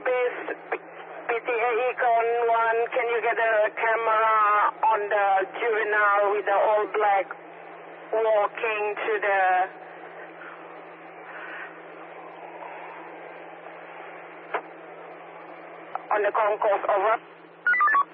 base, PTA Econ 1, can you get a camera on the juvenile with the all black walking to the on the concourse, over?